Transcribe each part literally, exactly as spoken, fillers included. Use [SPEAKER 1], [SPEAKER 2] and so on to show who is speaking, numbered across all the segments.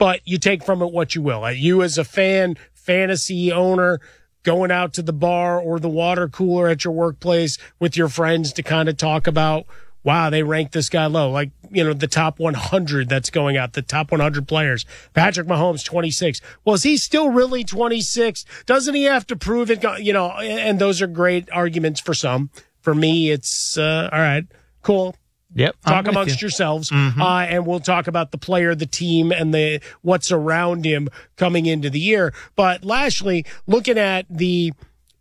[SPEAKER 1] but you take from it what you will. You as a fan, fantasy owner, going out to the bar or the water cooler at your workplace with your friends to kind of talk about, wow, they ranked this guy low. Like, you know, the top one hundred that's going out, the top one hundred players. Patrick Mahomes, twenty-six. Well, is he still really twenty-six? Doesn't he have to prove it? You know, and those are great arguments for some. For me, it's, uh, all right, cool.
[SPEAKER 2] Yep.
[SPEAKER 1] Talk amongst you. yourselves, mm-hmm. uh, and we'll talk about the player, the team, and the what's around him coming into the year. But lastly, looking at the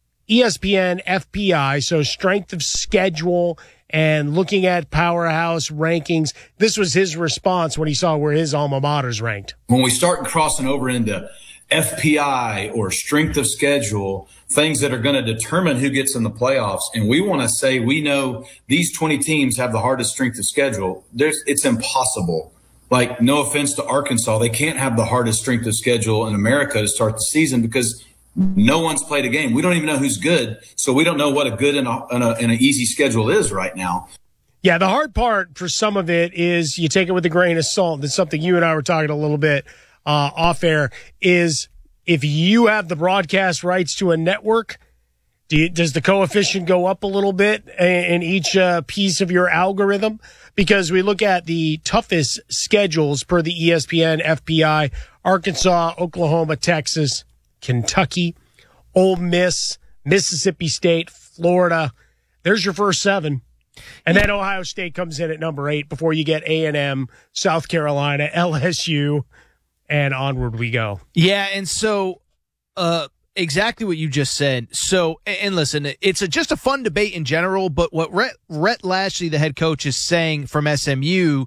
[SPEAKER 1] E S P N F P I, so strength of schedule, and looking at Powerhouse rankings, this was his response when he saw where his alma mater's ranked.
[SPEAKER 3] When we start crossing over into F P I or strength of schedule, things that are going to determine who gets in the playoffs, and we want to say we know these twenty teams have the hardest strength of schedule, there's it's impossible. Like, no offense to Arkansas, they can't have the hardest strength of schedule in America to start the season because no one's played a game. We don't even know who's good, so we don't know what a good and, a, and, a, and an easy schedule is right now.
[SPEAKER 1] Yeah, the hard part for some of it is you take it with a grain of salt. That's something you and I were talking a little bit uh, off air, is if you have the broadcast rights to a network, do you, does the coefficient go up a little bit in, in each uh, piece of your algorithm? Because we look at the toughest schedules per the E S P N F P I, Arkansas, Oklahoma, Texas, Kentucky, Ole Miss, Mississippi State, Florida. There's your first seven. And then Ohio State comes in at number eight before you get A and M, South Carolina, L S U, and onward we go.
[SPEAKER 2] Yeah, and so uh, exactly what you just said. So, and listen, it's a, just a fun debate in general, but what Rhett, Rhett Lashley, the head coach, is saying from S M U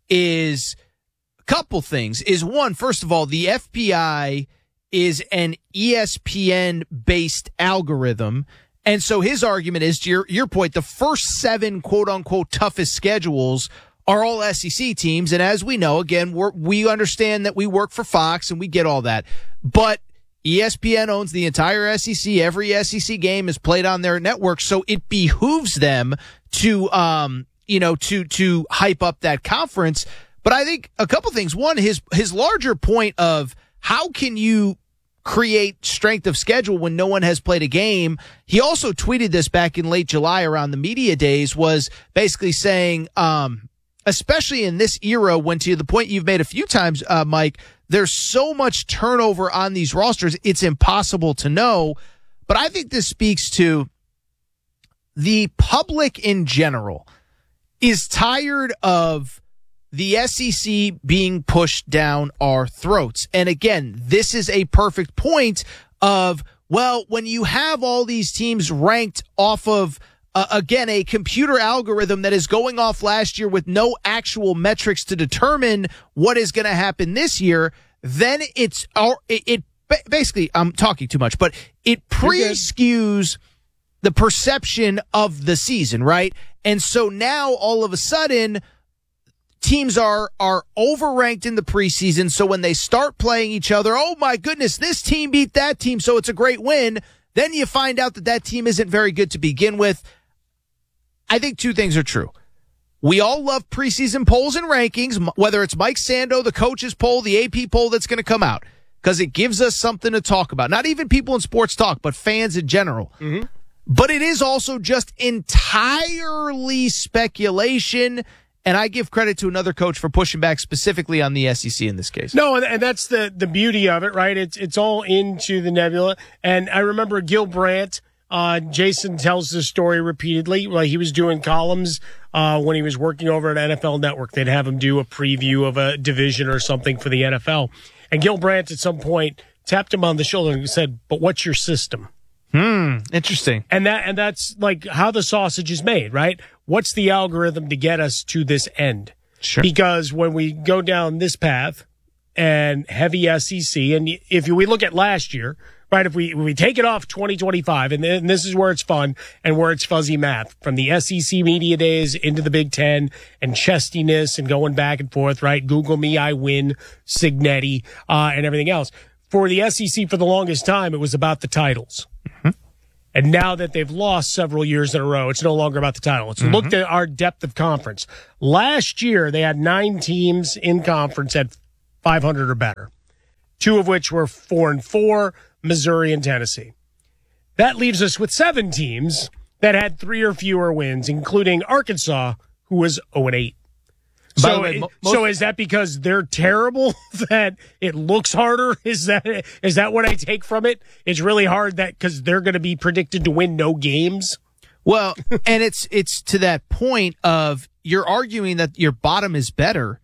[SPEAKER 2] is a couple things. Is one, first of all, the F P I is an E S P N-based algorithm. And so his argument is, to your, your point, the first seven quote-unquote toughest schedules are all S E C teams. And as we know, again, we're, we understand that we work for Fox and we get all that. But E S P N owns the entire S E C. Every S E C game is played on their network. So it behooves them to, um, you know, to, to hype up that conference. But I think a couple things. One, his, his larger point of how can you create strength of schedule when no one has played a game. He also tweeted this back in late July around the media days, was basically saying, um, especially in this era, when to the point you've made a few times, uh, Mike, there's so much turnover on these rosters, it's impossible to know. But I think this speaks to the public in general is tired of the S E C being pushed down our throats. And again, this is a perfect point of, well, when you have all these teams ranked off of, uh, again, a computer algorithm that is going off last year with no actual metrics to determine what is going to happen this year, then it's, or it, it basically, I'm talking too much, but it pre-skews the perception of the season, right? And so now all of a sudden, teams are are overranked in the preseason, so when they start playing each other, oh my goodness, this team beat that team, so it's a great win. Then you find out that that team isn't very good to begin with. I think two things are true. We all love preseason polls and rankings, whether it's Mike Sando, the coaches poll, the A P poll that's going to come out, because it gives us something to talk about. Not even people in sports talk, but fans in general. Mm-hmm. But it is also just entirely speculation. And I give credit to another coach for pushing back specifically on the S E C in this case.
[SPEAKER 1] No, and that's the, the beauty of it, right? It's it's all into the nebula. And I remember Gil Brandt, uh, Jason tells this story repeatedly. Like, he was doing columns uh, when he was working over at N F L Network. They'd have him do a preview of a division or something for the N F L. And Gil Brandt at some point tapped him on the shoulder and said, "But what's your system?"
[SPEAKER 2] Hmm, interesting.
[SPEAKER 1] And that and that's like how the sausage is made, right? What's the algorithm to get us to this end?
[SPEAKER 2] Sure.
[SPEAKER 1] Because when we go down this path and heavy S E C, and if we look at last year, right, if we if we take it off twenty twenty-five, and, and this is where it's fun and where it's fuzzy math, from the S E C media days into the Big Ten and chestiness and going back and forth, right? Google me, I win, Signetti, uh, and everything else. For the S E C, for the longest time, it was about the titles. Mm-hmm. And now that they've lost several years in a row, it's no longer about the title. It's mm-hmm. looked at our depth of conference. Last year, they had nine teams in conference at five hundred or better, two of which were four and four, Missouri and Tennessee. That leaves us with seven teams that had three or fewer wins, including Arkansas, who was oh and eight. So,
[SPEAKER 2] way, mo-
[SPEAKER 1] so is that because they're terrible that it looks harder? Is that is that what I take from it? It's really hard that because they're going to be predicted to win no games.
[SPEAKER 2] Well, and it's it's to that point of you're arguing that your bottom is better.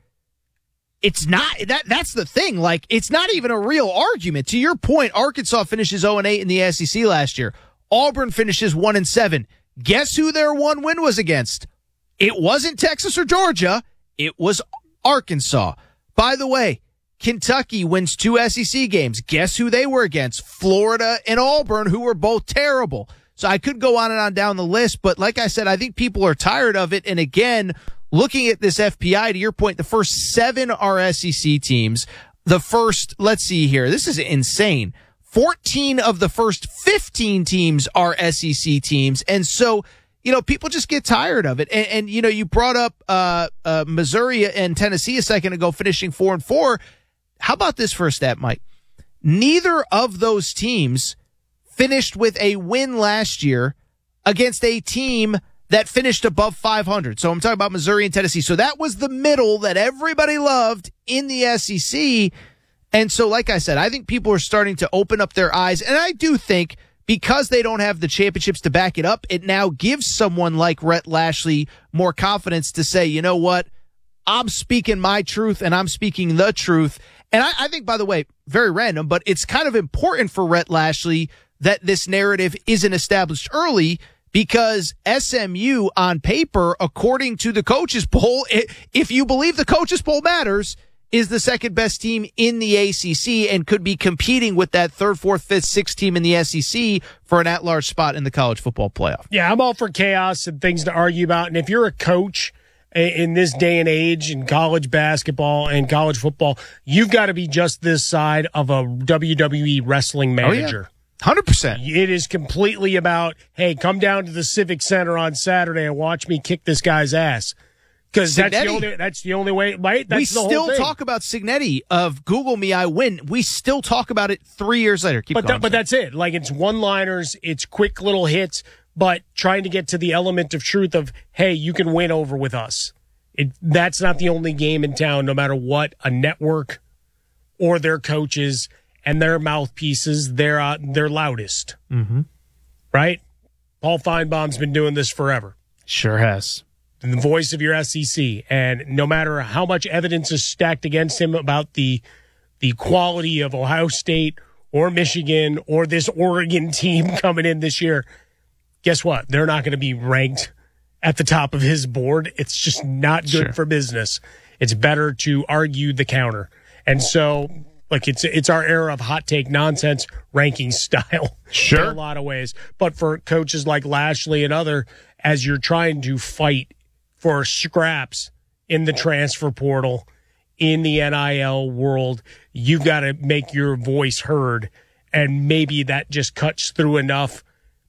[SPEAKER 2] It's not that that's the thing. Like, it's not even a real argument. To your point, Arkansas finishes oh and eight in the S E C last year. Auburn finishes one and seven. Guess who their one win was against? It wasn't Texas or Georgia. It was Arkansas. By the way, Kentucky wins two S E C games. Guess who they were against? Florida and Auburn, who were both terrible. So I could go on and on down the list, but like I said, I think people are tired of it. And again, looking at this F P I, to your point, the first seven are S E C teams. The first, let's see here, this is insane. fourteen of the first fifteen teams are S E C teams. And so, you know, people just get tired of it. And, and you know, you brought up uh, uh, Missouri and Tennessee a second ago, finishing four and four. How about this for a stat, Mike? Neither of those teams finished with a win last year against a team that finished above five hundred. So I'm talking about Missouri and Tennessee. So that was the middle that everybody loved in the S E C. And so, like I said, I think people are starting to open up their eyes. And I do think because they don't have the championships to back it up, it now gives someone like Rhett Lashlee more confidence to say, you know what, I'm speaking my truth and I'm speaking the truth. And I, I think, by the way, very random, but it's kind of important for Rhett Lashlee that this narrative isn't established early, because S M U on paper, according to the coaches poll, if you believe the coaches poll matters, is the second best team in the A C C and could be competing with that third, fourth, fifth, sixth team in the S E C for an at-large spot in the college football playoff.
[SPEAKER 1] Yeah, I'm all for chaos and things to argue about. And if you're a coach in this day and age in college basketball and college football, you've got to be just this side of a W W E wrestling manager.
[SPEAKER 2] Oh, yeah. one hundred percent.
[SPEAKER 1] It is completely about, hey, come down to the Civic Center on Saturday and watch me kick this guy's ass. Because that's the only that's the only way, right? That's
[SPEAKER 2] we
[SPEAKER 1] the whole
[SPEAKER 2] still
[SPEAKER 1] thing.
[SPEAKER 2] talk about Cignetti of Google Me, I Win. We still talk about it three years later. Keep
[SPEAKER 1] but
[SPEAKER 2] going.
[SPEAKER 1] That, but that's it. Like, it's one-liners, it's quick little hits, but trying to get to the element of truth of, hey, you can win over with us. It that's not the only game in town, no matter what a network or their coaches and their mouthpieces, they're uh, they're loudest.
[SPEAKER 2] Mm-hmm.
[SPEAKER 1] Right? Paul Feinbaum's been doing this forever.
[SPEAKER 2] Sure has.
[SPEAKER 1] The voice of your S E C, and no matter how much evidence is stacked against him about the the quality of Ohio State or Michigan or this Oregon team coming in this year, guess what? They're not going to be ranked at the top of his board. It's just not good
[SPEAKER 2] Sure.
[SPEAKER 1] for business. It's better to argue the counter. And so, like, it's it's our era of hot take nonsense ranking style
[SPEAKER 2] Sure.
[SPEAKER 1] in a lot of ways. But for coaches like Lashlee and other, as you're trying to fight for scraps in the transfer portal, in the N I L world, you've got to make your voice heard. And maybe that just cuts through enough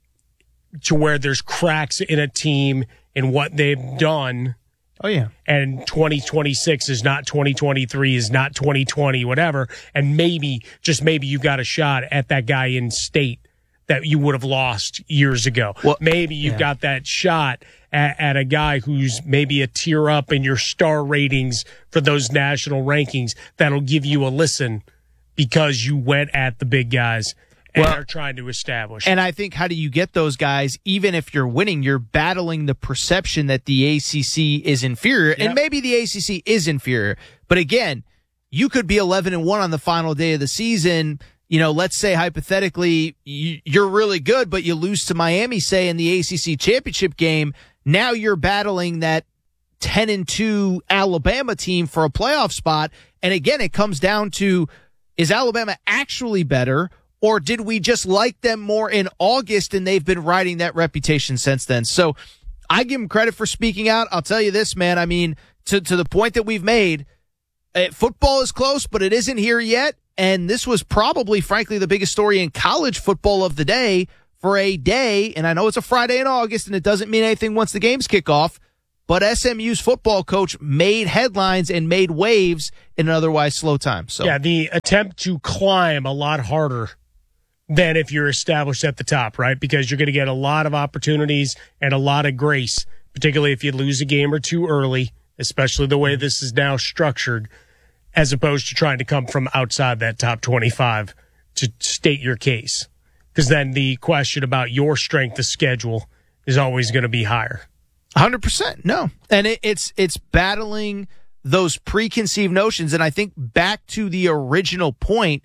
[SPEAKER 1] to where there's cracks in a team in what they've done.
[SPEAKER 2] Oh, yeah.
[SPEAKER 1] And twenty twenty-six is not twenty twenty-three, is not twenty twenty, whatever. And maybe, just maybe you've got a shot at that guy in state that you would have lost years ago.
[SPEAKER 2] Well,
[SPEAKER 1] maybe you've
[SPEAKER 2] yeah.
[SPEAKER 1] got that shot at, at a guy who's maybe a tier up in your star ratings for those national rankings that'll give you a listen because you went at the big guys and
[SPEAKER 2] Well,
[SPEAKER 1] are trying to establish.
[SPEAKER 2] And I think, how do you get those guys? Even if you're winning, you're battling the perception that the A C C is inferior.
[SPEAKER 1] Yep.
[SPEAKER 2] And maybe the A C C is inferior. But again, you could be eleven and one on the final day of the season. You know, let's say hypothetically you're really good, but you lose to Miami, say, in the A C C championship game. Now you're battling that ten and two Alabama team for a playoff spot. And again, it comes down to, is Alabama actually better, or did we just like them more in August and they've been riding that reputation since then? So I give them credit for speaking out. I'll tell you this, man. I mean, to, to the point that we've made, uh, football is close, but it isn't here yet. And this was probably, frankly, the biggest story in college football of the day for a day. And I know it's a Friday in August and it doesn't mean anything once the games kick off, but S M U's football coach made headlines and made waves in an otherwise slow time. So
[SPEAKER 1] yeah, the attempt to climb a lot harder than if you're established at the top, right? Because you're going to get a lot of opportunities and a lot of grace, particularly if you lose a game or two early, especially the way this is now structured, as opposed to trying to come from outside that top twenty-five to state your case. Because then the question about your strength of schedule is always going to be higher.
[SPEAKER 2] one hundred percent. No. And it, it's it's battling those preconceived notions. And I think back to the original point,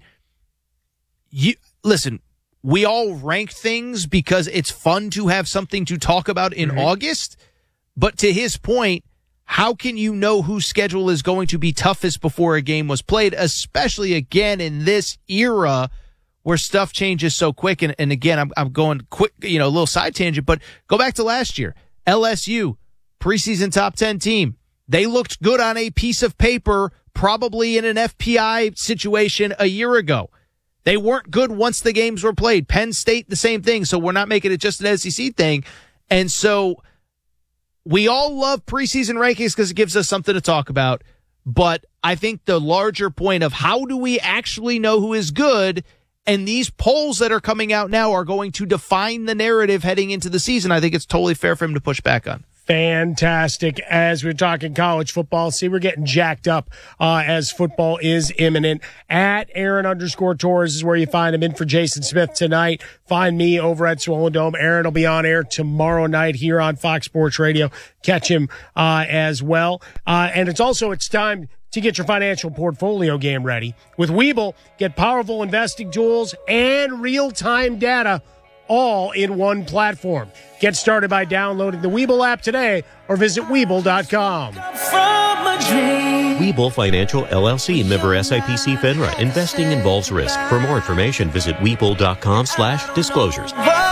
[SPEAKER 2] you listen, we all rank things because it's fun to have something to talk about in mm-hmm. August. But to his point, how can you know whose schedule is going to be toughest before a game was played, especially again in this era where stuff changes so quick? And, and again, I'm, I'm going quick, you know, a little side tangent, but go back to last year. L S U, preseason top ten team. They looked good on a piece of paper, probably in an F P I situation a year ago. They weren't good once the games were played. Penn State, the same thing. So we're not making it just an S E C thing. And so we all love preseason rankings because it gives us something to talk about. But I think the larger point of how do we actually know who is good, and these polls that are coming out now are going to define the narrative heading into the season, I think it's totally fair for him to push back on.
[SPEAKER 1] Fantastic. As we're talking college football, see, we're getting jacked up uh, as football is imminent. At Aaron underscore Torres is where you find him. In for Jason Smith tonight. Find me over at Swollen Dome. Aaron will be on air tomorrow night here on Fox Sports Radio. Catch him uh, as well. Uh, and it's also, it's time to get your financial portfolio game ready. With Webull, get powerful investing tools and real-time data all in one platform. Get started by downloading the Webull app today or visit Webull dot com.
[SPEAKER 4] Webull Financial, L L C, member S I P C FINRA. Investing involves risk. For more information, visit Webull dot com slash disclosures.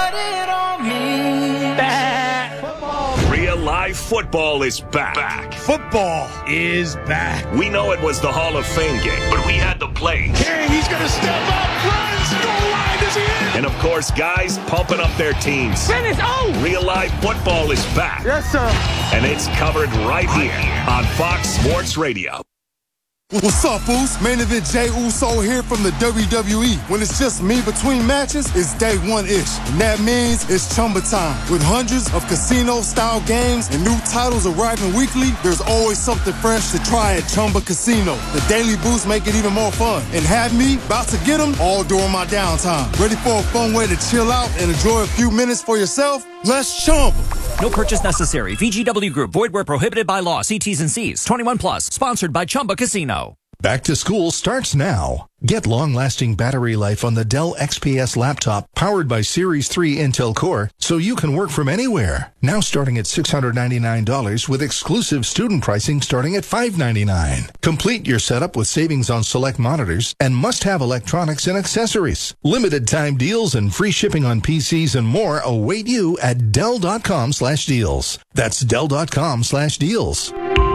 [SPEAKER 5] Real live football is back. back.
[SPEAKER 1] Football is back.
[SPEAKER 5] We know it was the Hall of Fame game, but we had to play.
[SPEAKER 6] King, he's going to step up, runs, goal line, is he in?
[SPEAKER 5] And of course, guys pumping up their teams.
[SPEAKER 6] Finish, oh!
[SPEAKER 5] Real live football is back.
[SPEAKER 6] Yes, sir.
[SPEAKER 5] And it's covered right here on Fox Sports Radio.
[SPEAKER 7] What's up, Foos? Main event Jey Uso here from the W W E. When it's just me between matches, it's day one-ish. And that means it's Chumba time. With hundreds of casino-style games and new titles arriving weekly, there's always something fresh to try at Chumba Casino. The daily boosts make it even more fun. And have me about to get them all during my downtime. Ready for a fun way to chill out and enjoy a few minutes for yourself? Let's Chumba.
[SPEAKER 8] No purchase necessary. V G W Group. Void where prohibited by law. See T's and C's. twenty-one plus. Sponsored by Chumba Casino.
[SPEAKER 9] Back to school starts now. Get long-lasting battery life on the Dell X P S laptop powered by Series three Intel Core so you can work from anywhere. Now starting at six hundred ninety-nine dollars with exclusive student pricing starting at five hundred ninety-nine dollars. Complete your setup with savings on select monitors and must-have electronics and accessories. Limited time deals and free shipping on P Cs and more await you at Dell dot com slash deals. That's Dell dot com slash deals.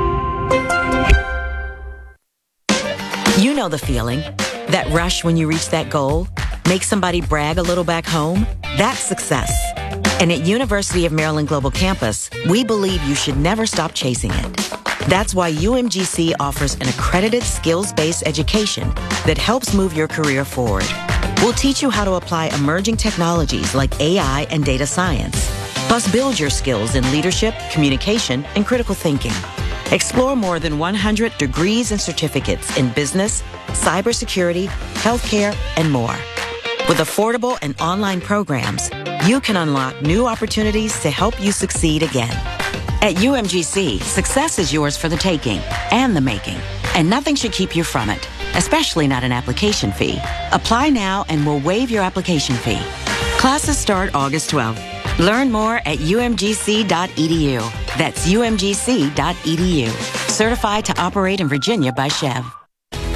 [SPEAKER 10] You know the feeling. That rush when you reach that goal. Make somebody brag a little back home. That's success. And at University of Maryland Global Campus, we believe you should never stop chasing it. That's why U M G C offers an accredited skills-based education that helps move your career forward. We'll teach you how to apply emerging technologies like A I and data science. Plus, build your skills in leadership, communication, and critical thinking. Explore more than one hundred degrees and certificates in business, cybersecurity, healthcare, and more. With affordable and online programs, you can unlock new opportunities to help you succeed again. At U M G C, success is yours for the taking and the making, and nothing should keep you from it, especially not an application fee. Apply now and we'll waive your application fee. Classes start August twelfth. Learn more at U M G C dot E D U. That's U M G C dot E D U. Certified to operate in Virginia by Chev.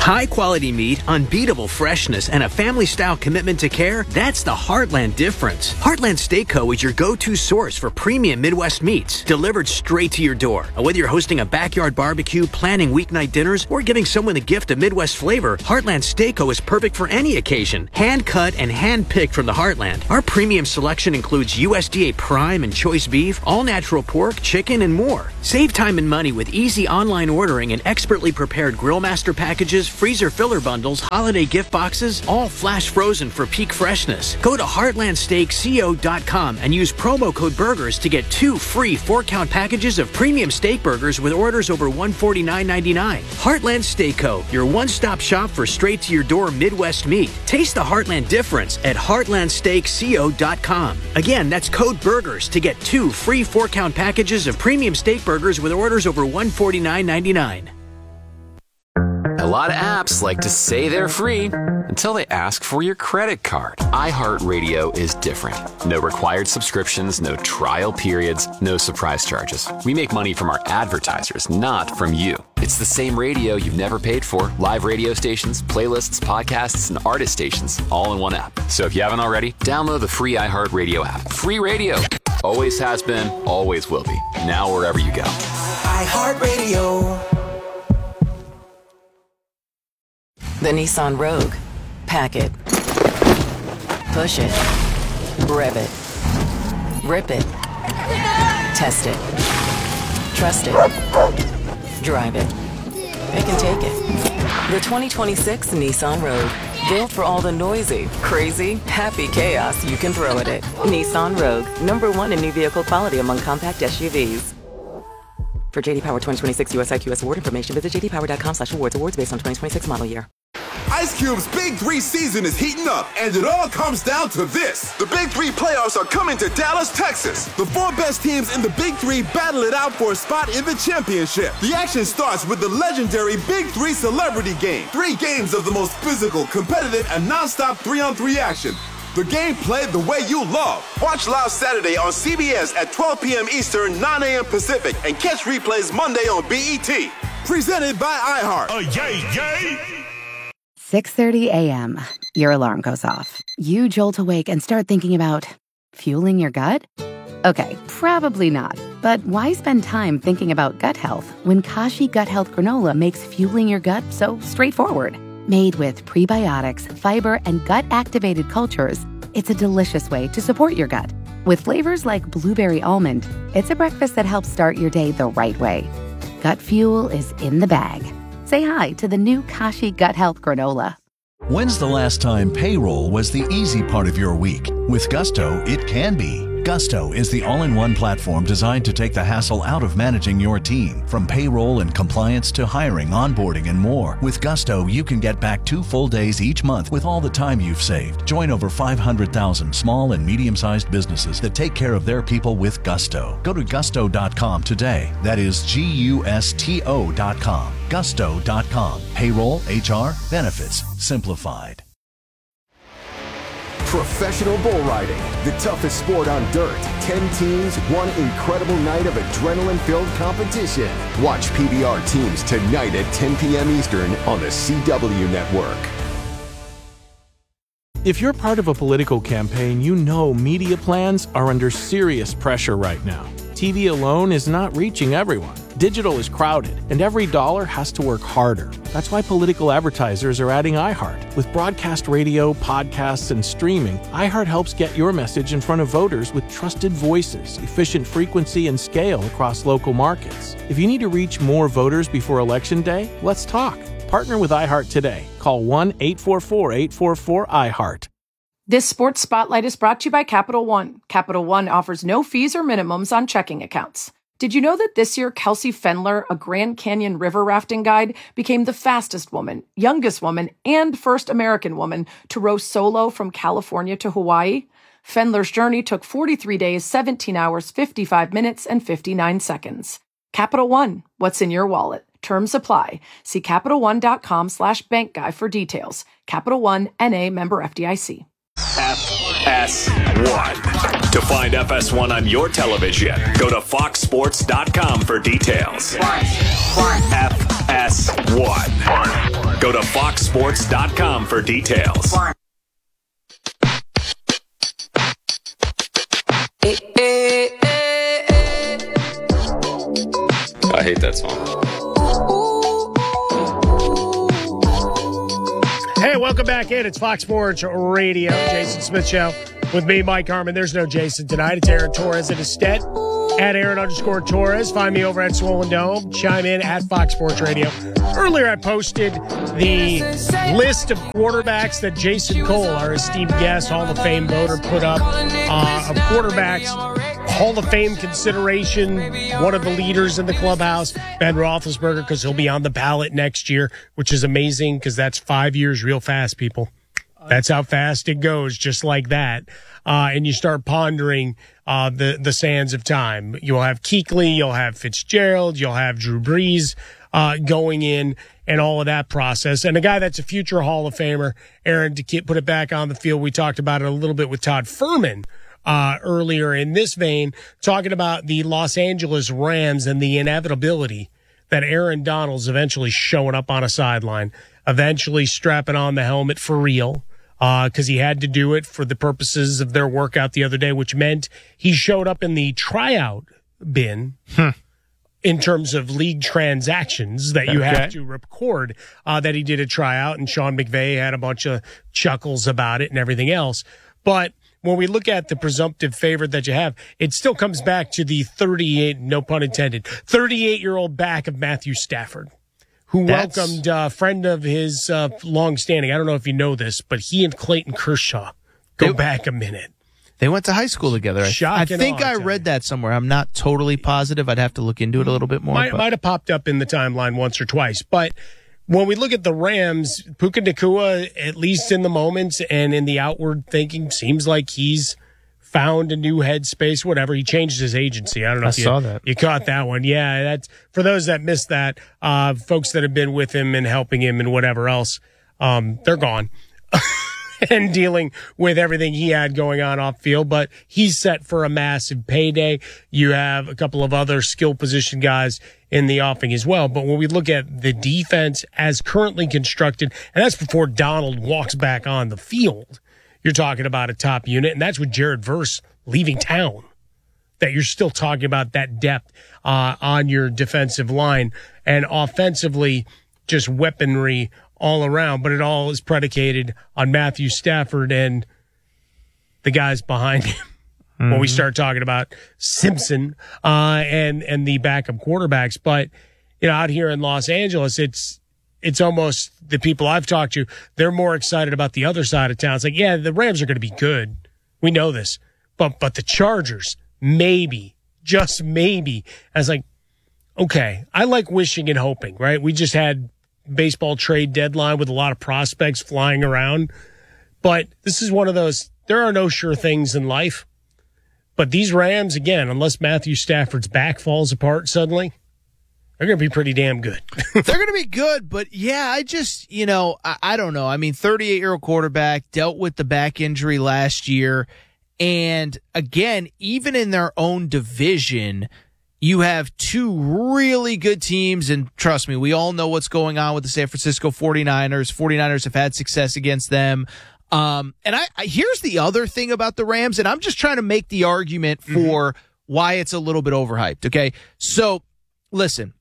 [SPEAKER 11] High-quality meat, unbeatable freshness, and a family-style commitment to care, that's the Heartland difference. Heartland Steak Co. is your go-to source for premium Midwest meats, delivered straight to your door. Whether you're hosting a backyard barbecue, planning weeknight dinners, or giving someone the gift of Midwest flavor, Heartland Steak Co. is perfect for any occasion. Hand-cut and hand-picked from the Heartland. Our premium selection includes U S D A Prime and Choice Beef, all-natural pork, chicken, and more. Save time and money with easy online ordering and expertly prepared Grill Master packages, freezer filler bundles, holiday gift boxes, all flash frozen for peak freshness. Go to heartland steak co dot com and use promo code BURGERS to get two free four-count packages of premium steak burgers with orders over one hundred forty-nine ninety-nine. Heartland Steak Co., your one-stop shop for straight-to-your-door Midwest meat. Taste the Heartland difference at heartland steak co dot com. Again, that's code BURGERS to get two free four-count packages of premium steak burgers with orders over one hundred forty-nine ninety-nine.
[SPEAKER 12] A lot of apps like to say they're free until they ask for your credit card. iHeartRadio is different. No required subscriptions, no trial periods, no surprise charges. We make money from our advertisers, not from you. It's the same radio you've never paid for. Live radio stations, playlists, podcasts, and artist stations, all in one app. So if you haven't already, download the free iHeartRadio app. Free radio. Always has been, always will be. Now wherever you go.
[SPEAKER 13] iHeartRadio. The Nissan Rogue. Pack it. Push it. Rev it. Rip it. Test it. Trust it. Drive it. It can take it. The twenty twenty-six Nissan Rogue. Built for all the noisy, crazy, happy chaos you can throw at it. Nissan Rogue. Number one in new vehicle quality among compact S U Vs. For J D Power twenty twenty-six U S I Q S award information, visit j d power dot com slash awards. Awards based on twenty twenty-six model year.
[SPEAKER 14] Ice Cube's Big Three season is heating up, and it all comes down to this. The Big Three playoffs are coming to Dallas, Texas. The four best teams in the Big Three battle it out for a spot in the championship. The action starts with the legendary Big Three Celebrity Game. Three games of the most physical, competitive, and non-stop three-on-three action. The game played the way you love. Watch live Saturday on C B S at twelve p.m. Eastern, nine a.m. Pacific, and catch replays Monday on B E T. Presented by iHeart.
[SPEAKER 5] Oh, yay, yay!
[SPEAKER 15] six thirty a.m. Your alarm goes off. You jolt awake and start thinking about fueling your gut? Okay, probably not. But why spend time thinking about gut health when Kashi Gut Health Granola makes fueling your gut so straightforward? Made with prebiotics, fiber, and gut-activated cultures, it's a delicious way to support your gut. With flavors like blueberry almond, it's a breakfast that helps start your day the right way. Gut fuel is in the bag. Say hi to the new Kashi Gut Health Granola.
[SPEAKER 16] When's the last time payroll was the easy part of your week? With Gusto, it can be. Gusto is the all-in-one platform designed to take the hassle out of managing your team. From payroll and compliance to hiring, onboarding, and more. With Gusto, you can get back two full days each month with all the time you've saved. Join over five hundred thousand small and medium-sized businesses that take care of their people with Gusto. Go to gusto dot com today. That is G U S T O dot com. gusto dot com. Payroll, H R, benefits, simplified.
[SPEAKER 17] Professional bull riding, the toughest sport on dirt. Ten teams, one incredible night of adrenaline-filled competition. Watch P B R teams tonight at ten p.m. Eastern on the C W Network.
[SPEAKER 18] If you're part of a political campaign, you know media plans are under serious pressure right now. T V alone is not reaching everyone. Digital is crowded, and every dollar has to work harder. That's why political advertisers are adding iHeart. With broadcast radio, podcasts, and streaming, iHeart helps get your message in front of voters with trusted voices, efficient frequency, and scale across local markets. If you need to reach more voters before Election Day, let's talk. Partner with iHeart today. Call one eight four four, eight four four, iHeart.
[SPEAKER 19] This Sports Spotlight is brought to you by Capital One. Capital One offers no fees or minimums on checking accounts. Did you know that this year Kelsey Fendler, a Grand Canyon river rafting guide, became the fastest woman, youngest woman, and first American woman to row solo from California to Hawaii? Fendler's journey took forty-three days, seventeen hours, fifty-five minutes, and fifty-nine seconds. Capital One, what's in your wallet? Terms apply. See CapitalOne.com slash bank guy for details. Capital One, N A member F D I C.
[SPEAKER 5] F S one. To find F S one on your television, go to fox sports dot com for details. F S one. Go to fox sports dot com for details.
[SPEAKER 20] I hate that song.
[SPEAKER 1] Hey, welcome back in. It's Fox Sports Radio, Jason Smith Show with me, Mike Harmon. There's no Jason tonight. It's Aaron Torres at his stead. At Aaron underscore Torres. Find me over at Swollen Dome. Chime in at Fox Sports Radio. Earlier, I posted the list of quarterbacks that Jason Cole, our esteemed guest, Hall of Fame voter, put up uh, of quarterbacks. Hall of Fame consideration, one of the leaders in the clubhouse, Ben Roethlisberger, because he'll be on the ballot next year, which is amazing because that's five years real fast, people. That's how fast it goes, just like that. Uh, and you start pondering uh, the, the sands of time. You'll have Kuechly, you'll have Fitzgerald, you'll have Drew Brees uh, going in and all of that process. And a guy that's a future Hall of Famer, Aaron, to put it back on the field, we talked about it a little bit with Todd Furman uh, earlier in this vein, talking about the Los Angeles Rams and the inevitability that Aaron Donald's eventually showing up on a sideline, eventually strapping on the helmet for real. Because uh, he had to do it for the purposes of their workout the other day, which meant he showed up in the tryout bin hmm. in terms of league transactions that you okay. have to record uh, that he did a tryout, and Sean McVay had a bunch of chuckles about it and everything else. But when we look at the presumptive favorite that you have, it still comes back to the thirty-eight, no pun intended, thirty-eight-year-old back of Matthew Stafford, who That's... welcomed a uh, friend of his uh, long-standing. I don't know if you know this, but he and Clayton Kershaw go they, back a minute.
[SPEAKER 2] They went to high school together. I, I think I read that somewhere. I'm not totally positive. I'd have to look into it a little bit more.
[SPEAKER 1] Might, might have popped up in the timeline once or twice. But when we look at the Rams, Puka Nacua, at least in the moments and in the outward thinking, seems like he's found a new headspace, whatever. He changed his agency. I don't know
[SPEAKER 2] I
[SPEAKER 1] if you,
[SPEAKER 2] saw that.
[SPEAKER 1] you caught that one. Yeah, that's for those that missed that, uh, folks that have been with him and helping him and whatever else, um, they're gone and dealing with everything he had going on off field. But he's set for a massive payday. You have a couple of other skill position guys in the offing as well. But when we look at the defense as currently constructed, and that's before Donald walks back on the field, you're talking about a top unit, and that's with Jared Verse leaving town, that you're still talking about that depth uh, on your defensive line, and offensively just weaponry all around, but it all is predicated on Matthew Stafford and the guys behind him. Mm-hmm. When we start talking about Simpson uh, and, and the backup quarterbacks. But, you know, out here in Los Angeles, it's, It's almost the people I've talked to, they're more excited about the other side of town. It's like, yeah, the Rams are going to be good. We know this. But but the Chargers, maybe, just maybe. I was like, okay, I like wishing and hoping, right? We just had baseball trade deadline with a lot of prospects flying around. But this is one of those, there are no sure things in life. But these Rams, again, unless Matthew Stafford's back falls apart suddenly, they're going to be pretty damn good.
[SPEAKER 2] They're going to be good, but yeah, I just, you know, I, I don't know. I mean, thirty-eight-year-old quarterback, dealt with the back injury last year. And again, even in their own division, you have two really good teams. And trust me, we all know what's going on with the San Francisco forty-niners. forty-niners have had success against them. Um, and I, I here's the other thing about the Rams, and I'm just trying to make the argument for mm-hmm. why it's a little bit overhyped. Okay. So listen.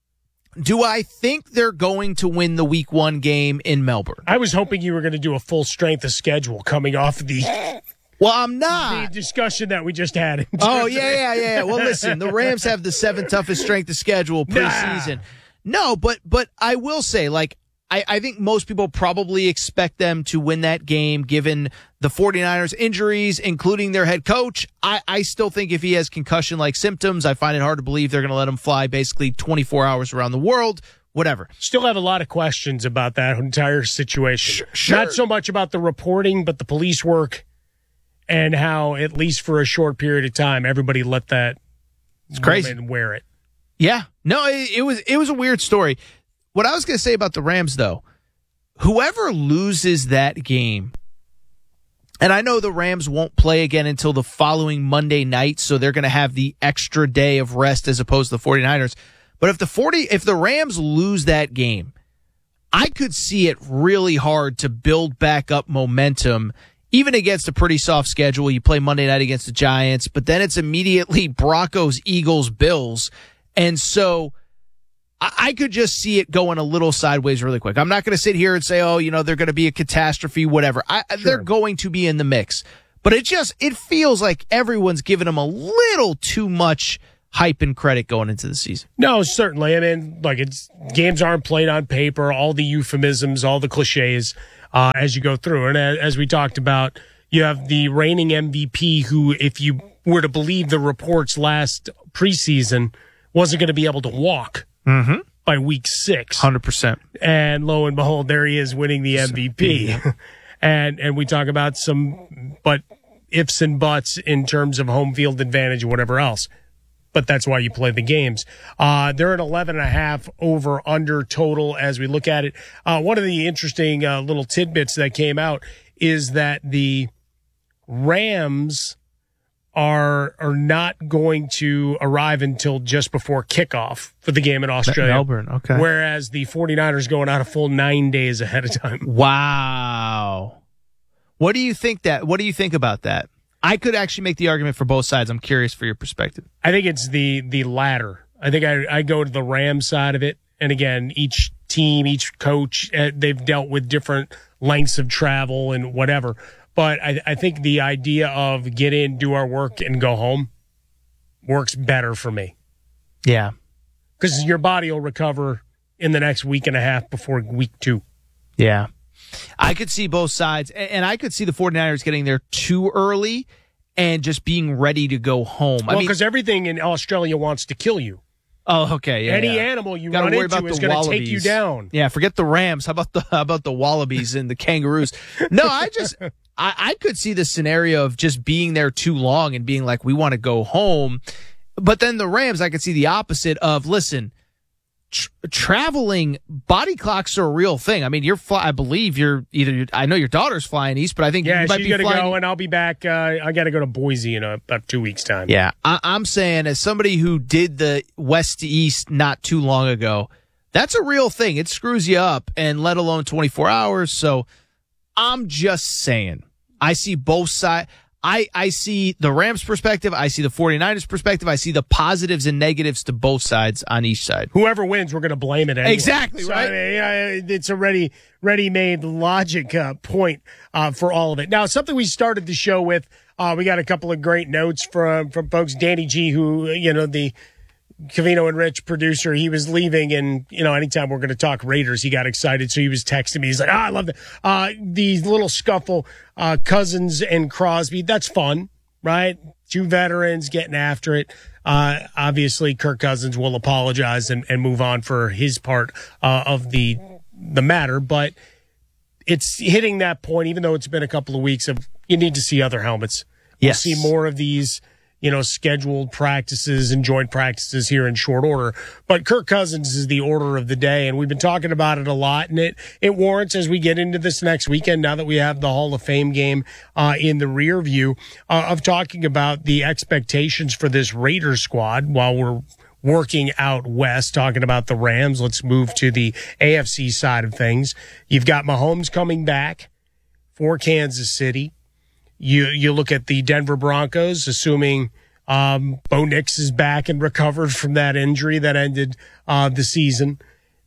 [SPEAKER 2] Do I think they're going to win the week one game in Melbourne?
[SPEAKER 1] I was hoping you were going to do a full strength of schedule coming off the
[SPEAKER 2] Well, I'm not.
[SPEAKER 1] The discussion that we just had.
[SPEAKER 2] Oh, yeah, yeah, yeah. Well, listen, the Rams have the seventh toughest strength of schedule preseason. Nah. No, but but I will say, like, I, I think most people probably expect them to win that game given the forty-niners injuries, including their head coach. I, I still think if he has concussion-like symptoms, I find it hard to believe they're going to let him fly basically twenty-four hours around the world. Whatever.
[SPEAKER 1] Still have a lot of questions about that entire situation.
[SPEAKER 2] Sure.
[SPEAKER 1] Not so much about the reporting, but the police work and how, at least for a short period of time, everybody let that
[SPEAKER 2] it's crazy.
[SPEAKER 1] woman wear it.
[SPEAKER 2] Yeah. No, it, it was it was a weird story. What I was going to say about the Rams, though, whoever loses that game, and I know the Rams won't play again until the following Monday night, so they're going to have the extra day of rest as opposed to the forty-niners. But if the forty, if the Rams lose that game, I could see it really hard to build back up momentum, even against a pretty soft schedule. You play Monday night against the Giants, but then it's immediately Broncos, Eagles, Bills. And so I, I could just see it going a little sideways really quick. I'm not going to sit here and say, oh, you know, they're going to be a catastrophe, whatever. I, sure. They're going to be in the mix. But it just, it feels like everyone's giving them a little too much hype and credit going into the season.
[SPEAKER 1] No, certainly. I mean, like, it's games aren't played on paper, all the euphemisms, all the cliches uh, as you go through. And as, as we talked about, you have the reigning M V P who, if you were to believe the reports last preseason, wasn't going to be able to walk
[SPEAKER 2] mm-hmm.
[SPEAKER 1] by week six.
[SPEAKER 2] one hundred percent.
[SPEAKER 1] And lo and behold, there he is winning the M V P. Yeah. and and we talk about some but ifs and buts in terms of home field advantage and whatever else. But that's why you play the games. Uh, they're at eleven and a half over under total as we look at it. Uh, one of the interesting uh, little tidbits that came out is that the Rams are are not going to arrive until just before kickoff for the game in Australia.
[SPEAKER 2] Melbourne, okay.
[SPEAKER 1] Whereas the 49ers going out a full nine days ahead of time.
[SPEAKER 2] Wow. What do you think that? What do you think about that? I could actually make the argument for both sides. I'm curious for your perspective.
[SPEAKER 1] I think it's the the latter. I think I, I go to the Rams side of it. And again, each team, each coach, uh, they've dealt with different lengths of travel and whatever. But I, I think the idea of get in, do our work, and go home works better for me.
[SPEAKER 2] Yeah.
[SPEAKER 1] Because your body will recover in the next week and a half before week two.
[SPEAKER 2] Yeah. I could see both sides, and I could see the 49ers getting there too early and just being ready to go home.
[SPEAKER 1] Well,
[SPEAKER 2] I mean,
[SPEAKER 1] because everything in Australia wants to kill you.
[SPEAKER 2] Oh, okay. Yeah,
[SPEAKER 1] Any
[SPEAKER 2] yeah.
[SPEAKER 1] animal you
[SPEAKER 2] Gotta
[SPEAKER 1] run
[SPEAKER 2] worry
[SPEAKER 1] into
[SPEAKER 2] about
[SPEAKER 1] is
[SPEAKER 2] the
[SPEAKER 1] going to take you down.
[SPEAKER 2] Yeah, forget the Rams. How about the how about the wallabies and the kangaroos? No, I just I, I could see the scenario of just being there too long and being like, we want to go home. But then the Rams, I could see the opposite of, listen, tr- traveling, body clocks are a real thing. I mean, you're fly, I believe you're either, I know your daughter's flying east, but I think
[SPEAKER 1] yeah,
[SPEAKER 2] you might
[SPEAKER 1] she's
[SPEAKER 2] be
[SPEAKER 1] going to
[SPEAKER 2] flying.
[SPEAKER 1] go, and I'll be back. Uh, I got to go to Boise in a, about two weeks' time.
[SPEAKER 2] Yeah, I, I'm saying as somebody who did the west to east not too long ago, that's a real thing. It screws you up, and let alone twenty-four hours. So I'm just saying, I see both sides. I, I see the Rams perspective. I see the 49ers perspective. I see the positives and negatives to both sides on each side.
[SPEAKER 1] Whoever wins, we're going to blame it anyway.
[SPEAKER 2] Exactly,
[SPEAKER 1] so,
[SPEAKER 2] right?
[SPEAKER 1] I mean, yeah, it's a ready, ready-made logic uh, point uh, for all of it. Now, something we started the show with, uh, we got a couple of great notes from, from folks. Danny G, who, you know, the Covino and Rich producer, he was leaving, and, you know, anytime we're going to talk Raiders, he got excited, so he was texting me. He's like, oh, I love that. Uh, the little scuffle, uh, Cousins and Crosby, that's fun, right? Two veterans getting after it. Uh, obviously, Kirk Cousins will apologize and, and move on for his part uh, of the the matter, but it's hitting that point, even though it's been a couple of weeks, of you need to see other helmets.
[SPEAKER 2] Yes.
[SPEAKER 1] We'll see more of these, you know, scheduled practices and joint practices here in short order. But Kirk Cousins is the order of the day, and we've been talking about it a lot, and it, it warrants, as we get into this next weekend, now that we have the Hall of Fame game uh, in the rear view, uh, of talking about the expectations for this Raiders squad while we're working out west, talking about the Rams. Let's move to the A F C side of things. You've got Mahomes coming back for Kansas City. You you look at the Denver Broncos, assuming um, Bo Nix is back and recovered from that injury that ended uh, the season,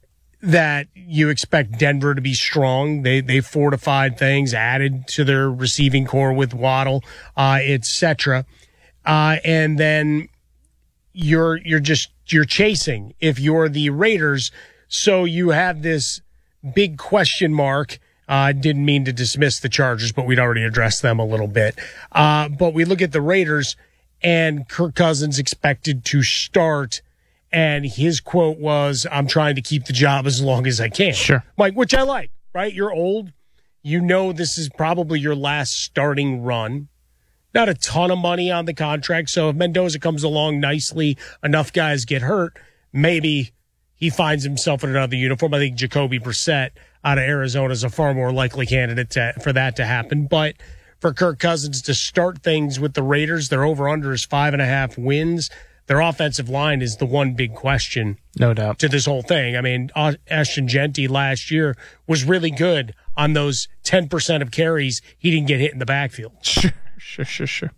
[SPEAKER 1] that you expect Denver to be strong. They they fortified things, added to their receiving core with Waddle, uh, et cetera. Uh, and then you're you're just you're chasing if you're the Raiders. So you have this big question mark. I uh, didn't mean to dismiss the Chargers, but we'd already addressed them a little bit. Uh, but we look at the Raiders, and Kirk Cousins expected to start, and his quote was, I'm trying to keep the job as long as I can.
[SPEAKER 2] Sure.
[SPEAKER 1] Like, which I like, right? You're old. You know this is probably your last starting run. Not a ton of money on the contract, so if Mendoza comes along nicely, enough guys get hurt, maybe he finds himself in another uniform. I think Jacoby Brissett out of Arizona is a far more likely candidate to, for that to happen. But for Kirk Cousins to start things with the Raiders, their over-under is five and a half wins. their offensive line is the one big question.
[SPEAKER 2] No doubt.
[SPEAKER 1] To this whole thing. I mean, Ashton Jeanty last year was really good on those ten percent of carries he didn't get hit in the backfield.
[SPEAKER 2] Sure, sure, sure, sure.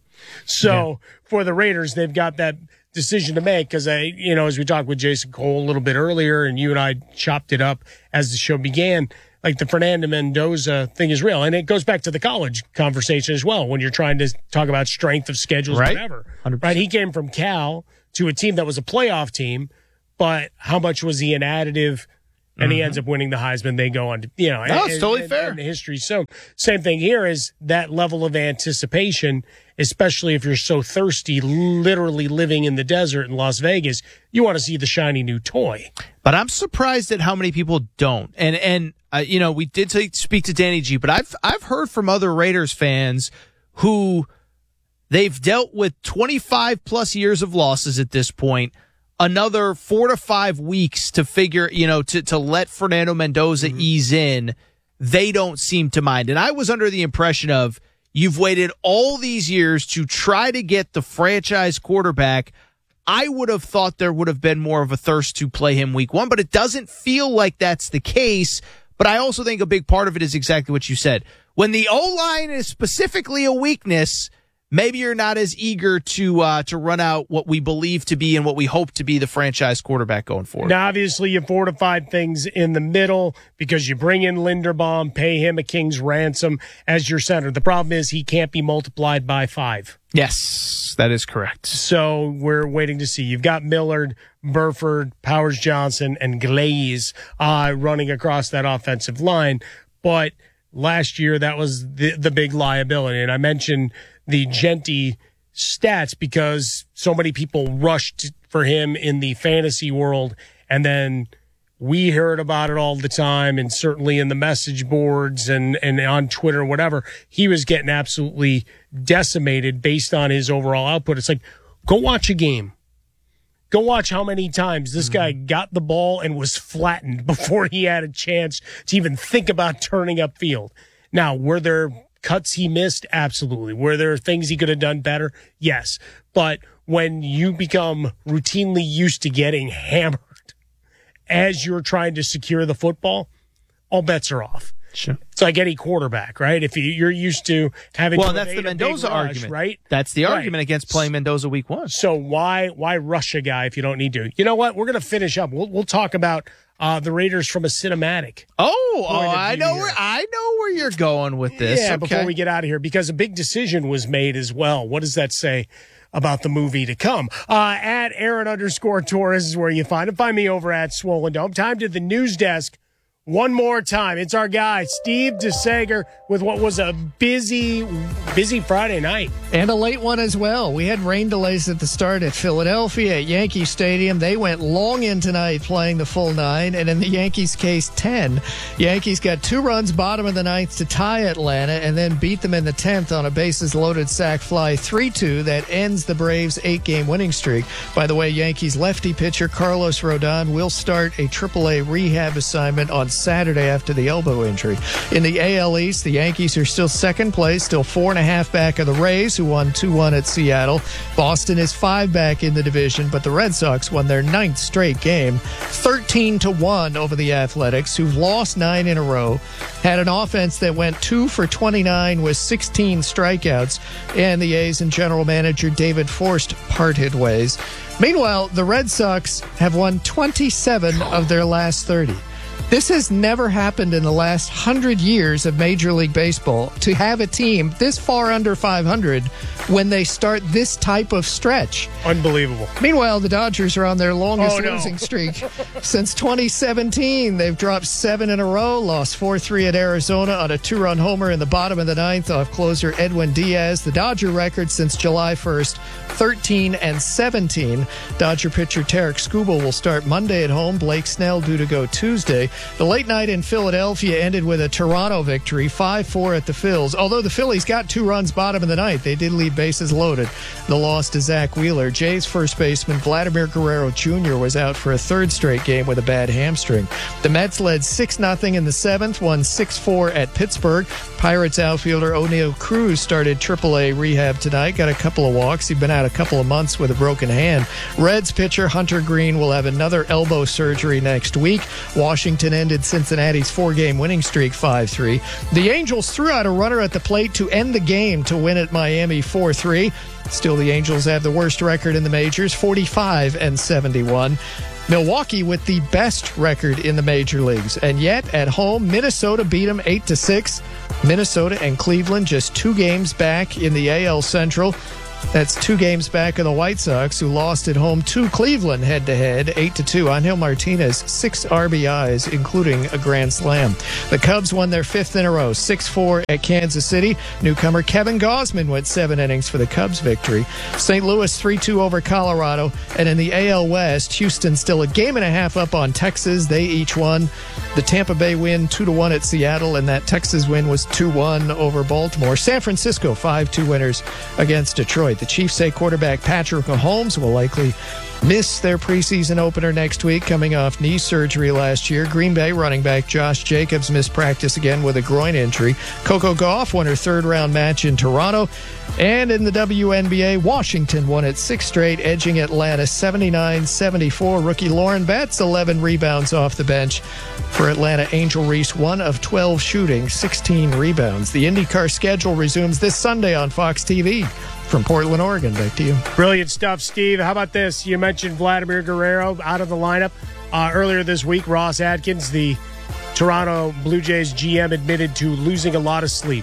[SPEAKER 1] So
[SPEAKER 2] yeah.
[SPEAKER 1] for the Raiders, they've got that decision to make because, I, you know, as we talked with Jason Cole a little bit earlier and you and I chopped it up as the show began, like the Fernando Mendoza thing is real. And it goes back to the college conversation as well when you're trying to talk about strength of schedules,
[SPEAKER 2] right.
[SPEAKER 1] whatever.
[SPEAKER 2] one hundred percent.
[SPEAKER 1] Right? He came from Cal to a team that was a playoff team, but how much was he an additive? And mm-hmm. he ends up winning the Heisman. They go on to, you know.
[SPEAKER 2] No, it's
[SPEAKER 1] and,
[SPEAKER 2] totally
[SPEAKER 1] and,
[SPEAKER 2] fair.
[SPEAKER 1] And the history. So same thing here is that level of anticipation, especially if you're so thirsty, literally living in the desert in Las Vegas, you want to see the shiny new toy.
[SPEAKER 2] But I'm surprised at how many people don't. And, and uh, you know, we did say, speak to Danny G, but I've, I've heard from other Raiders fans who they've dealt with twenty-five plus years of losses at this point, another four to five weeks to figure, you know, to, to let Fernando Mendoza mm-hmm. ease in. They don't seem to mind. And I was under the impression of you've waited all these years to try to get the franchise quarterback. I would have thought there would have been more of a thirst to play him week one, but it doesn't feel like that's the case. But I also think a big part of it is exactly what you said. When the O-line is specifically a weakness, maybe you're not as eager to uh, to run out what we believe to be and what we hope to be the franchise quarterback going forward.
[SPEAKER 1] Now, obviously, you fortified things in the middle because you bring in Linderbaum, pay him a king's ransom as your center. The problem is he can't be multiplied by five.
[SPEAKER 2] Yes, that is correct.
[SPEAKER 1] So we're waiting to see. You've got Millard, Burford, Powers Johnson, and Glaze uh, running across that offensive line. But last year, that was the, the big liability. And I mentioned the Jeanty stats because so many people rushed for him in the fantasy world. And then we heard about it all the time, and certainly in the message boards and, and on Twitter, whatever. He was getting absolutely decimated based on his overall output. It's like, go watch a game. Go watch how many times this guy got the ball and was flattened before he had a chance to even think about turning upfield. Now, were there cuts he missed? Absolutely. Were there things he could have done better? Yes. But when you become routinely used to getting hammered as you're trying to secure the football, all bets are off.
[SPEAKER 2] Sure.
[SPEAKER 1] It's like any quarterback, right? If you, you're used to having
[SPEAKER 2] well,
[SPEAKER 1] to
[SPEAKER 2] that's the Mendoza
[SPEAKER 1] rush,
[SPEAKER 2] argument,
[SPEAKER 1] right?
[SPEAKER 2] That's the
[SPEAKER 1] right.
[SPEAKER 2] argument against playing Mendoza week one.
[SPEAKER 1] So why why rush a guy if you don't need to? You know what? We're going to finish up. We'll we'll talk about uh, the Raiders from a cinematic.
[SPEAKER 2] Oh, oh I know where I know where you're going with this.
[SPEAKER 1] Yeah,
[SPEAKER 2] okay.
[SPEAKER 1] Before we get out of here, because a big decision was made as well. What does that say about the movie to come? Uh, at Aaron underscore Torres is where you find him. Find me over at Swollen Dome. Time to the news desk. One more time. It's our guy, Steve DeSager, with what was a busy, busy Friday night.
[SPEAKER 20] And a late one as well. We had rain delays at the start at Philadelphia at Yankee Stadium. They went long in tonight playing the full nine, and in the Yankees' case, ten. Yankees got two runs bottom of the ninth to tie Atlanta and then beat them in the tenth on a bases-loaded sac fly three two that ends the Braves' eight-game winning streak. By the way, Yankees lefty pitcher Carlos Rodon will start a triple A rehab assignment on Saturday after the elbow injury. In the A L East, the Yankees are still second place, still four and a half back of the Rays, who won two one at Seattle. Boston is five back in the division, but the Red Sox won their ninth straight game, thirteen to one over the Athletics, who've lost nine in a row, had an offense that went two for twenty-nine with sixteen strikeouts, and the A's and general manager David Forst parted ways. Meanwhile, the Red Sox have won twenty-seven of their last thirty. This has never happened in the last hundred years of Major League Baseball, to have a team this far under five hundred when they start this type of stretch.
[SPEAKER 1] Unbelievable.
[SPEAKER 20] Meanwhile, the Dodgers are on their longest
[SPEAKER 1] oh, no.
[SPEAKER 20] losing streak since twenty seventeen. They've dropped seven in a row, lost four three at Arizona on a two-run homer in the bottom of the ninth off closer Edwin Diaz. The Dodger record since July first, thirteen and seventeen. Dodger pitcher Tarek Skubal will start Monday at home. Blake Snell due to go Tuesday. The late night in Philadelphia ended with a Toronto victory, five four at the Phils. Although the Phillies got two runs bottom of the ninth, they did leave bases loaded. The loss to Zach Wheeler. Jays first baseman Vladimir Guerrero Junior was out for a third straight game. game with a bad hamstring. The Mets led six nothing in the seventh, won six four at Pittsburgh. Pirates outfielder O'Neal Cruz started triple A rehab tonight, got a couple of walks. He'd been out a couple of months with a broken hand. Reds pitcher Hunter Green will have another elbow surgery next week. Washington ended Cincinnati's four-game winning streak five three. The Angels threw out a runner at the plate to end the game to win at Miami four three. Still, the Angels have the worst record in the majors, forty-five and seventy-one. Milwaukee with the best record in the major leagues. And yet, at home, Minnesota beat them eight to six. Minnesota and Cleveland just two games back in the A L Central. That's two games back of the White Sox, who lost at home to Cleveland head-to-head, eight to two. Angel Martinez, six R B Is, including a grand slam. The Cubs won their fifth in a row, six four at Kansas City. Newcomer Kevin Gausman went seven innings for the Cubs' victory. Saint Louis three two over Colorado. And in the A L West, Houston still a game and a half up on Texas. They each won. The Tampa Bay win two to one at Seattle, and that Texas win was two one over Baltimore. San Francisco five two winners against Detroit. The Chiefs say quarterback Patrick Mahomes will likely miss their preseason opener next week, coming off knee surgery last year. Green Bay running back Josh Jacobs missed practice again with a groin injury. Coco Gauff won her third-round match in Toronto. And in the W N B A, Washington won its sixth straight, edging Atlanta seventy-nine seventy-four. Rookie Lauren Betts, eleven rebounds off the bench for Atlanta. Angel Reese, one of twelve shooting, sixteen rebounds. The IndyCar schedule resumes this Sunday on Fox T V. From Portland, Oregon, back to you.
[SPEAKER 1] Brilliant stuff, Steve. How about this? You mentioned Vladimir Guerrero out of the lineup. Uh, earlier this week, Ross Atkins, the Toronto Blue Jays G M, admitted to losing a lot of sleep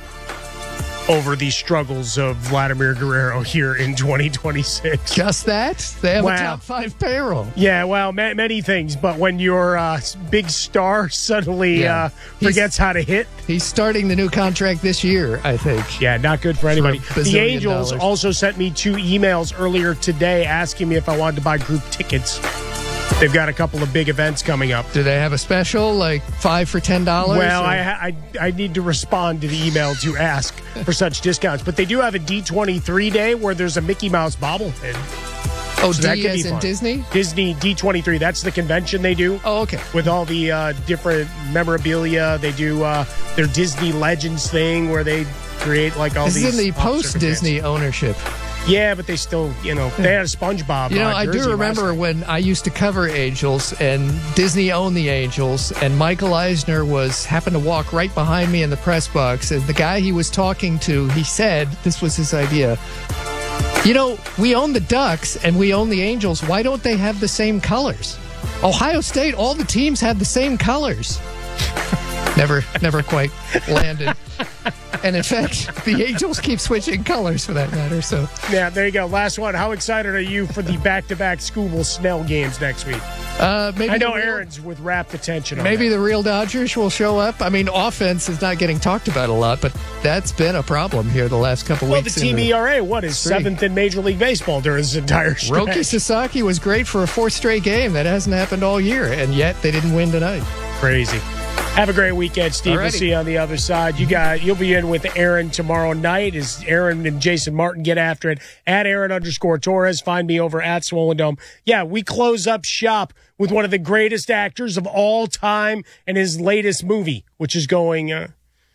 [SPEAKER 1] over the struggles of Vladimir Guerrero here in twenty twenty-six.
[SPEAKER 20] Just that? They have
[SPEAKER 1] wow.
[SPEAKER 20] a top five payroll.
[SPEAKER 1] Yeah, well, ma- many things, but when your uh, big star suddenly yeah. uh, forgets he's, how to hit.
[SPEAKER 20] He's starting the new contract this year, I think.
[SPEAKER 1] Yeah, not good for anybody.
[SPEAKER 20] For
[SPEAKER 1] the Angels
[SPEAKER 20] dollars.
[SPEAKER 1] also sent me two emails earlier today asking me if I wanted to buy group tickets. They've got a couple of big events coming up.
[SPEAKER 20] Do they have a special, like five for ten dollars?
[SPEAKER 1] Well, I, I I need to respond to the email to ask for such discounts. But they do have a D twenty-three day where there's a Mickey Mouse bobblehead.
[SPEAKER 20] Oh,
[SPEAKER 1] so
[SPEAKER 20] D
[SPEAKER 1] that could
[SPEAKER 20] as
[SPEAKER 1] be
[SPEAKER 20] in
[SPEAKER 1] fun.
[SPEAKER 20] Disney?
[SPEAKER 1] Disney D twenty-three. That's the convention they do.
[SPEAKER 20] Oh, okay.
[SPEAKER 1] With all the uh, different memorabilia. They do uh, their Disney Legends thing where they create like all
[SPEAKER 20] this
[SPEAKER 1] these.
[SPEAKER 20] This is in the post-Disney ownership.
[SPEAKER 1] Yeah, but they still, you know, they had a SpongeBob.
[SPEAKER 20] You know,
[SPEAKER 1] uh,
[SPEAKER 20] I do remember when I used to cover Angels and Disney owned the Angels, and Michael Eisner was happened to walk right behind me in the press box, and the guy he was talking to, he said, this was his idea, you know, we own the Ducks and we own the Angels. Why don't they have the same colors? Ohio State, all the teams have the same colors. Never, never quite landed. And in fact, the Angels keep switching colors for that matter. So
[SPEAKER 1] yeah, there you go. Last one. How excited are you for the back-to-back Scooble Snell games next week?
[SPEAKER 20] Uh, maybe
[SPEAKER 1] I know
[SPEAKER 20] real,
[SPEAKER 1] Aaron's with rapt attention on
[SPEAKER 20] Maybe
[SPEAKER 1] that.
[SPEAKER 20] the real Dodgers will show up. I mean, offense is not getting talked about a lot, but that's been a problem here the last couple
[SPEAKER 1] well,
[SPEAKER 20] weeks.
[SPEAKER 1] Well, the team
[SPEAKER 20] the
[SPEAKER 1] E R A, what is
[SPEAKER 20] three.
[SPEAKER 1] seventh in Major League Baseball during this entire stretch?
[SPEAKER 20] Roki Sasaki was great for a fourth straight game. That hasn't happened all year, and yet they didn't win tonight.
[SPEAKER 1] Crazy. Have a great weekend, Steve. Alrighty. We'll see you on the other side. You got, you'll be in with Aaron tomorrow night as Aaron and Jason Martin get after it. At Aaron underscore Torres. Find me over at Swollen Dome. Yeah, we close up shop with one of the greatest actors of all time and his latest movie, which is going uh,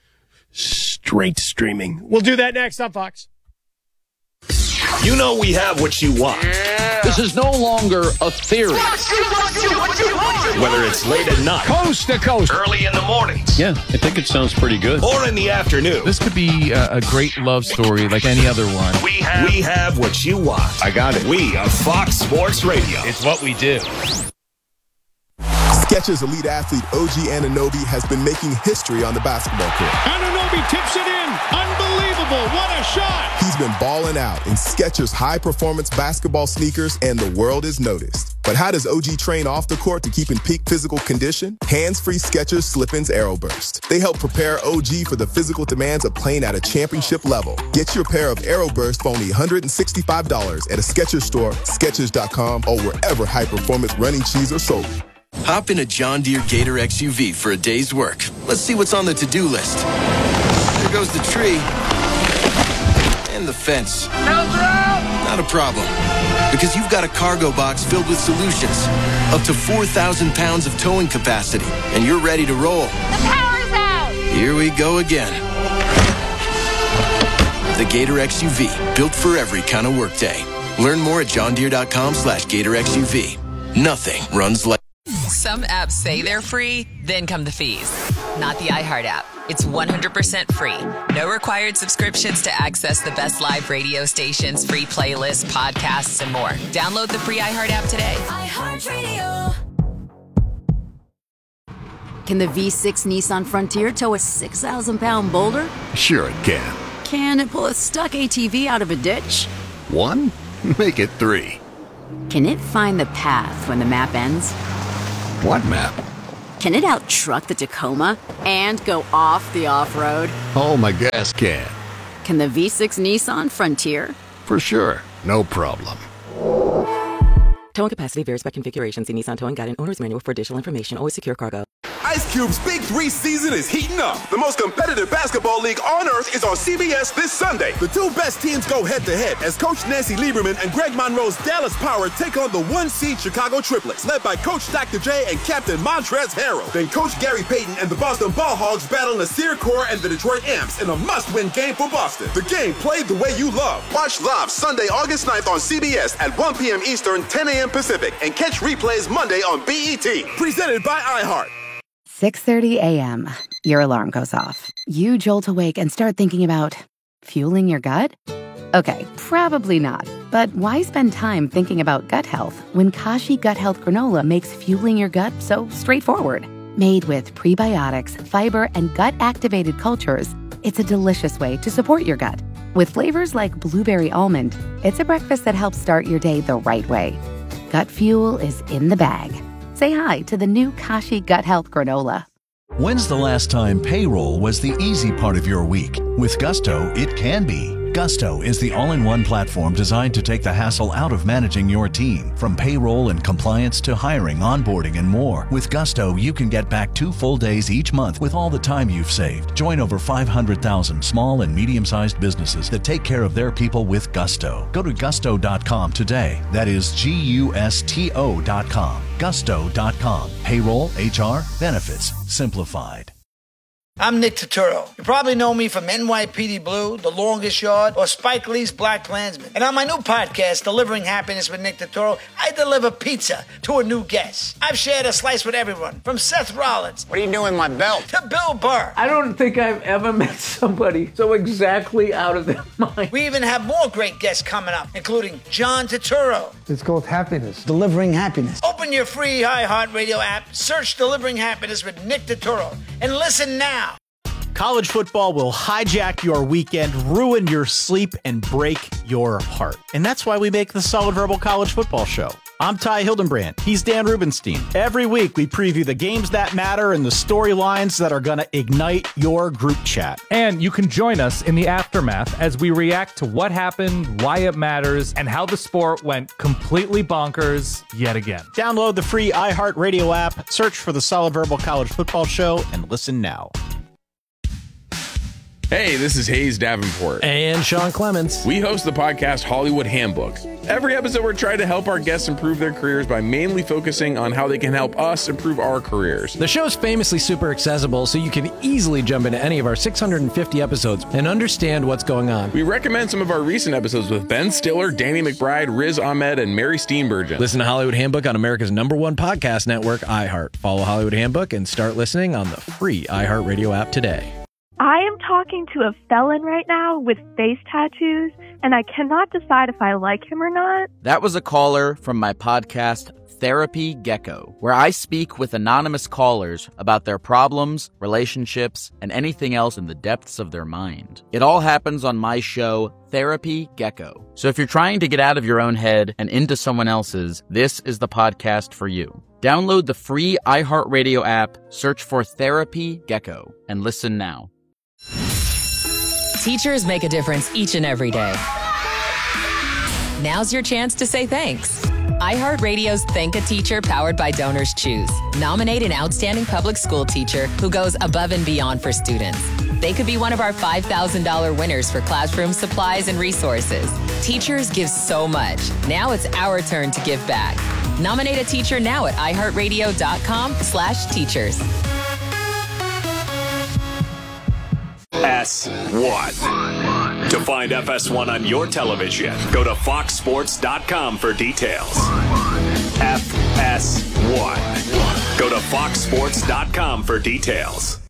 [SPEAKER 1] straight to streaming. We'll do that next on Fox.
[SPEAKER 5] You know we have what you want.
[SPEAKER 6] Yeah. This is no longer a theory.
[SPEAKER 5] Whether it's late at night,
[SPEAKER 6] coast to coast,
[SPEAKER 5] early in the mornings.
[SPEAKER 21] Yeah, I think it sounds pretty good.
[SPEAKER 5] Or in the afternoon.
[SPEAKER 22] This could be a, a great love story like any other one.
[SPEAKER 5] We have, we have what you want.
[SPEAKER 21] I got it.
[SPEAKER 5] We are Fox Sports Radio.
[SPEAKER 22] It's what we do.
[SPEAKER 14] Skechers elite athlete O G Anunoby has been making history on the basketball court.
[SPEAKER 6] Anunoby tips it in. Unbelievable. What a shot.
[SPEAKER 14] He's been balling out in Skechers high-performance basketball sneakers, and the world is noticed. But how does O G train off the court to keep in peak physical condition? Hands-free Skechers Slip-ins Aeroburst. They help prepare O G for the physical demands of playing at a championship level. Get your pair of Aeroburst for only one hundred sixty-five dollars at a Skechers store, Skechers dot com, or wherever high-performance running shoes are sold.
[SPEAKER 23] Hop in a John Deere Gator X U V for a day's work. Let's see what's on the to-do list. There goes the tree. And the fence. Not a problem. Because you've got a cargo box filled with solutions. Up to four thousand pounds of towing capacity. And you're ready to roll.
[SPEAKER 3] The power's out!
[SPEAKER 23] Here we go again. The Gator X U V, built for every kind of workday. Learn more at johndeere.com slash Gator X U V. Nothing runs like...
[SPEAKER 4] Some apps say they're free, then come the fees. Not the iHeart app. It's one hundred percent free. No required subscriptions to access the best live radio stations, free playlists, podcasts, and more. Download the free iHeart app today.
[SPEAKER 7] iHeartRadio. Can the V six Nissan Frontier tow a six thousand pound boulder?
[SPEAKER 24] Sure it can.
[SPEAKER 7] Can it pull a stuck A T V out of a ditch?
[SPEAKER 24] One? Make it three.
[SPEAKER 7] Can it find the path when the map ends?
[SPEAKER 24] What map?
[SPEAKER 7] Can it out-truck the Tacoma and go off the off-road?
[SPEAKER 24] Oh, my gas can.
[SPEAKER 7] Can the V six Nissan Frontier?
[SPEAKER 24] For sure. No problem.
[SPEAKER 25] Towing capacity varies by configuration. See Nissan Towing Guide and Owner's Manual for additional information. Always secure cargo.
[SPEAKER 14] Ice Cube's Big Three season is heating up. The most competitive basketball league on earth is on C B S this Sunday. The two best teams go head-to-head as Coach Nancy Lieberman and Greg Monroe's Dallas Power take on the one-seed Chicago Triplets, led by Coach Doctor J and Captain Montrezl Harrell. Then Coach Gary Payton and the Boston Ball Hogs battle Nasir Kaur and the Detroit Amps in a must-win game for Boston. The game played the way you love. Watch live Sunday, August ninth on C B S at one p.m. Eastern, ten a.m. Pacific, and catch replays Monday on B E T. Presented by iHeart.
[SPEAKER 15] six thirty a.m. Your alarm goes off. You jolt awake and start thinking about fueling your gut? Okay, probably not. But why spend time thinking about gut health when Kashi Gut Health Granola makes fueling your gut so straightforward? Made with prebiotics, fiber, and gut-activated cultures, it's a delicious way to support your gut. With flavors like blueberry almond, it's a breakfast that helps start your day the right way. Gut fuel is in the bag. Say hi to the new Kashi Gut Health Granola.
[SPEAKER 16] When's the last time payroll was the easy part of your week? With Gusto, it can be. Gusto is the all-in-one platform designed to take the hassle out of managing your team. From payroll and compliance to hiring, onboarding, and more. With Gusto, you can get back two full days each month with all the time you've saved. Join over five hundred thousand small and medium-sized businesses that take care of their people with Gusto. Go to gusto dot com today. That is G U S T O dot com. gusto dot com. Payroll, H R, benefits, simplified.
[SPEAKER 26] I'm Nick Turturro. You probably know me from N Y P D Blue, The Longest Yard, or Spike Lee's Black Klansman. And on my new podcast, Delivering Happiness with Nick Turturro, I deliver pizza to a new guest. I've shared a slice with everyone, from Seth Rollins.
[SPEAKER 27] What are you doing with my belt?
[SPEAKER 26] To Bill Burr.
[SPEAKER 28] I don't think I've ever met somebody so exactly out of their mind.
[SPEAKER 26] We even have more great guests coming up, including John Turturro.
[SPEAKER 29] It's called Happiness. Delivering Happiness.
[SPEAKER 26] Open your free iHeartRadio app, search Delivering Happiness with Nick Turturro, and listen now.
[SPEAKER 2] College football will hijack your weekend, ruin your sleep, and break your heart. And that's why we make the Solid Verbal College Football Show. I'm Ty Hildenbrand. He's Dan Rubenstein. Every week, we preview the games that matter and the storylines that are going to ignite your group chat.
[SPEAKER 30] And you can join us in the aftermath as we react to what happened, why it matters, and how the sport went completely bonkers yet again.
[SPEAKER 2] Download the free iHeartRadio app, search for the Solid Verbal College Football Show, and listen now.
[SPEAKER 31] Hey, this is Hayes Davenport.
[SPEAKER 32] And Sean Clements.
[SPEAKER 31] We host the podcast Hollywood Handbook. Every episode, we're trying to help our guests improve their careers by mainly focusing on how they can help us improve our careers.
[SPEAKER 32] The show's famously super accessible, so you can easily jump into any of our six hundred fifty episodes and understand what's going on.
[SPEAKER 31] We recommend some of our recent episodes with Ben Stiller, Danny McBride, Riz Ahmed, and Mary Steenburgen.
[SPEAKER 32] Listen to Hollywood Handbook on America's number one podcast network, iHeart. Follow Hollywood Handbook and start listening on the free iHeartRadio app today.
[SPEAKER 33] I am talking to a felon right now with face tattoos, and I cannot decide if I like him or not.
[SPEAKER 34] That was a caller from my podcast, Therapy Gecko, where I speak with anonymous callers about their problems, relationships, and anything else in the depths of their mind. It all happens on my show, Therapy Gecko. So if you're trying to get out of your own head and into someone else's, this is the podcast for you. Download the free iHeartRadio app, search for Therapy Gecko, and listen now.
[SPEAKER 13] Teachers make a difference each and every day. Now's your chance to say thanks. iHeartRadio's Thank a Teacher powered by Donors Choose. Nominate an outstanding public school teacher who goes above and beyond for students.
[SPEAKER 4] They could be one of our five thousand dollars winners for classroom supplies and resources. Teachers give so much. Now it's our turn to give back. Nominate a teacher now at iHeartRadio.com slash teachers.
[SPEAKER 1] S one. To find F S one on your television, go to fox sports dot com for details. F S one. Go to fox sports dot com for details.